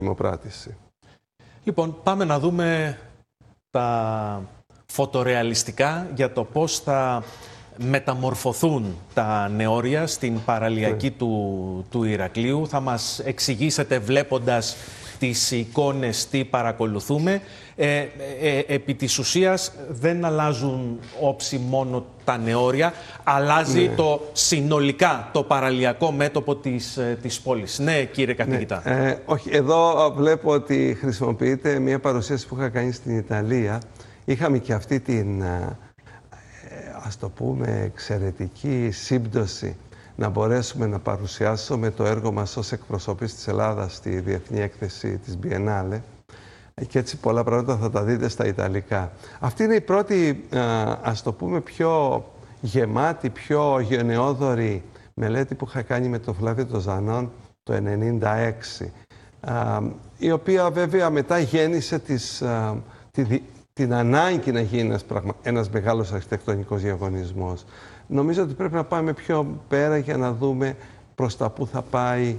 δημοπράτηση. Λοιπόν, πάμε να δούμε τα φωτορεαλιστικά για το πώς θα μεταμορφωθούν τα νεόρια στην παραλιακή του Ηρακλείου. Θα μας εξηγήσετε βλέποντας τις εικόνες τι παρακολουθούμε. Επί της ουσίας δεν αλλάζουν όψη μόνο τα νεόρια, αλλάζει το συνολικά το παραλιακό μέτωπο της πόλης. Ναι, κύριε καθηγητά. Όχι, εδώ βλέπω ότι χρησιμοποιείται μια παρουσίαση που είχα κάνει στην Ιταλία. Είχαμε και αυτή την, ας το πούμε, εξαιρετική σύμπτωση να μπορέσουμε να παρουσιάσουμε το έργο μας ως εκπροσώπης της Ελλάδας στη Διεθνή Έκθεση της Biennale. Και έτσι πολλά πράγματα θα τα δείτε στα Ιταλικά. Αυτή είναι η πρώτη, ας το πούμε, πιο γεμάτη, πιο γενναιόδορη μελέτη που είχα κάνει με τον Φλάβιο τον Ζανόν το 1996. Η οποία βέβαια μετά γέννησε την ανάγκη να γίνει ένας μεγάλος αρχιτεκτονικός διαγωνισμός. Νομίζω ότι πρέπει να πάμε πιο πέρα για να δούμε προς τα πού θα πάει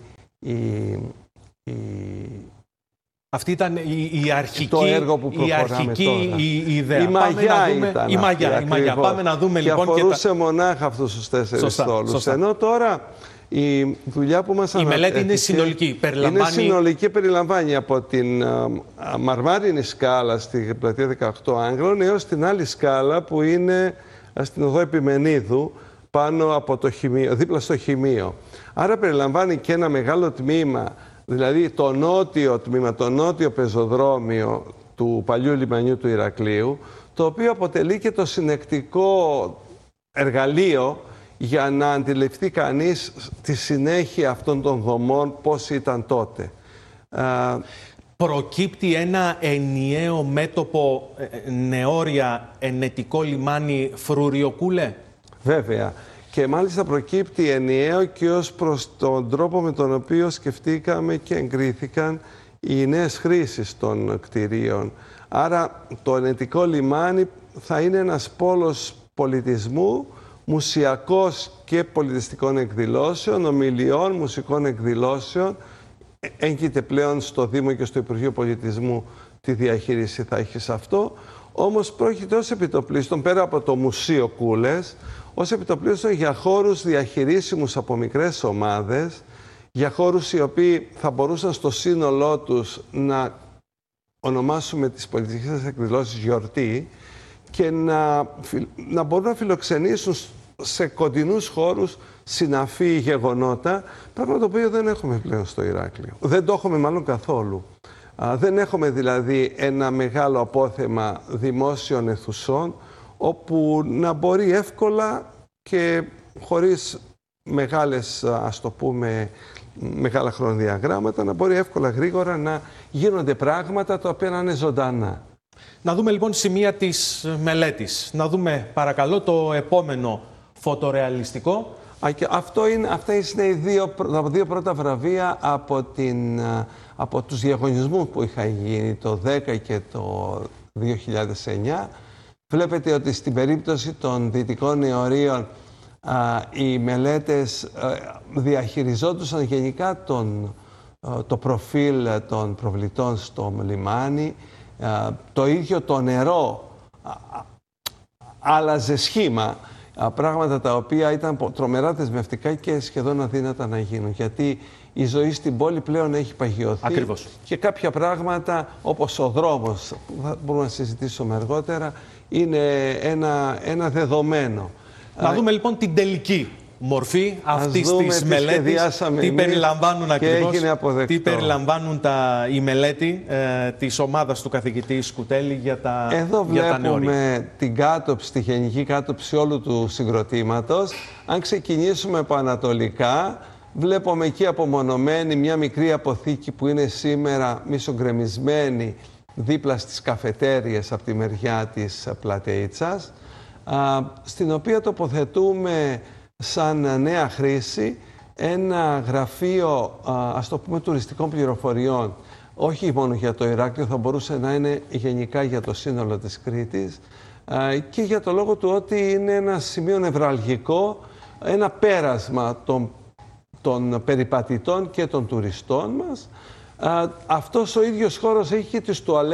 αυτή ήταν η αρχική, το έργο που η ιδέα. Η μαγιά ήταν η μαγιά. Πάμε να δούμε και λοιπόν. Αφορούσε μονάχα αυτούς τους 4 στόλους. Ενώ τώρα η δουλειά που μας ανατέθηκε... Η μελέτη είναι συνολική. Είναι συνολική, περιλαμβάνει από την μαρμάρινη σκάλα στη πλατεία 18 Άγγλων έως την άλλη σκάλα που είναι στην οδό Επιμενίδου πάνω από το χημείο, δίπλα στο χημείο. Άρα περιλαμβάνει και ένα μεγάλο τμήμα, δηλαδή το νότιο τμήμα, το νότιο πεζοδρόμιο του παλιού λιμανιού του Ηρακλείου, το οποίο αποτελεί και το συνεκτικό εργαλείο για να αντιληφθεί κανείς τη συνέχεια αυτών των δομών, πώς ήταν τότε. Προκύπτει ένα ενιαίο μέτωπο νεόρια ενετικό λιμάνι Φρουριοκούλε. Βέβαια. Και μάλιστα προκύπτει ενιαίο και ως προς τον τρόπο με τον οποίο σκεφτήκαμε και εγκρίθηκαν οι νέες χρήσεις των κτηρίων. Άρα το ενετικό λιμάνι θα είναι ένας πόλος πολιτισμού, μουσιακός και πολιτιστικών εκδηλώσεων, ομιλιών, μουσικών εκδηλώσεων. Έγκυται πλέον στο Δήμο και στο Υπουργείο Πολιτισμού τη διαχείριση θα έχει σε αυτό. Όμως πρόκειται ως επιτοπλίστων, πέρα από το Μουσείο Κούλες, ως επιτοπλίστων για χώρους διαχειρίσιμους από μικρές ομάδες, για χώρους οι οποίοι θα μπορούσαν στο σύνολό τους να ονομάσουμε τις πολιτιστικές εκδηλώσεις γιορτή και να μπορούν να φιλοξενήσουν σε κοντινούς χώρους συναφή γεγονότα, πράγμα το οποίο δεν έχουμε πλέον στο Ηράκλειο. Δεν το έχουμε μάλλον καθόλου. Δεν έχουμε δηλαδή ένα μεγάλο απόθεμα δημόσιων αιθουσών όπου να μπορεί εύκολα και χωρίς μεγάλες, ας το πούμε, μεγάλα χρονοδιαγράμματα, να μπορεί εύκολα γρήγορα να γίνονται πράγματα τα οποία να είναι ζωντανά. Να δούμε λοιπόν σημεία της μελέτης. Να δούμε παρακαλώ το επόμενο φωτορεαλιστικό. Αυτά είναι τα δύο πρώτα βραβεία από τους διαγωνισμούς που είχαν γίνει το 2010 και το 2009. Βλέπετε ότι στην περίπτωση των δυτικών νεωρίων οι μελέτες διαχειριζόντουσαν γενικά το προφίλ των προβλητών στο λιμάνι. Το ίδιο το νερό άλλαζε σχήμα, πράγματα τα οποία ήταν τρομερά δεσμευτικά και σχεδόν αδύνατα να γίνουν. Γιατί η ζωή στην πόλη πλέον έχει παγιωθεί. Ακριβώς. Και κάποια πράγματα όπως ο δρόμος, που μπορούμε να συζητήσουμε αργότερα, είναι ένα δεδομένο. Να δούμε λοιπόν την τελική μορφή αυτής της μελέτης. Τι περιλαμβάνουν ακριβώς, τι περιλαμβάνουν η μελέτη της ομάδας του καθηγητή Σκουτέλη για τα νεόρια. Εδώ βλέπουμε την κάτωψη, τη γενική κάτωψη όλου του συγκροτήματος. Αν ξεκινήσουμε από ανατολικά, βλέπουμε εκεί απομονωμένη μια μικρή αποθήκη που είναι σήμερα μισογκρεμισμένη δίπλα στις καφετέριες από τη μεριά της Πλατεΐτσας, στην οποία τοποθετούμε σαν νέα χρήση ένα γραφείο, ας το πούμε, τουριστικών πληροφοριών. Όχι μόνο για το Ηράκλειο, θα μπορούσε να είναι γενικά για το σύνολο της Κρήτης και για το λόγο του ότι είναι ένα σημείο νευραλγικό, ένα πέρασμα των περιπατητών και των τουριστών μας Αυτός ο ίδιος χώρος έχει και τις τουαλέτες